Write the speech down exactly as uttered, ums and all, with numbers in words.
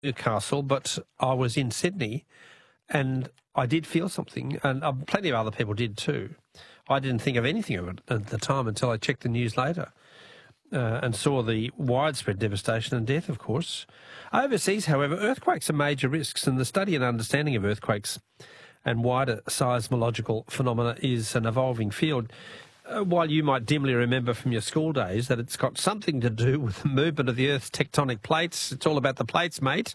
Newcastle, but I was in Sydney and I did feel something, and um, plenty of other people did too. I didn't think of anything of it at the time until I checked the news later uh, and saw the widespread devastation and death, of course. Overseas, however, earthquakes are major risks, and the study and understanding of earthquakes and wider seismological phenomena is an evolving field. Uh, while you might dimly remember from your school days that it's got something to do with the movement of the Earth's tectonic plates, it's all about the plates, mate.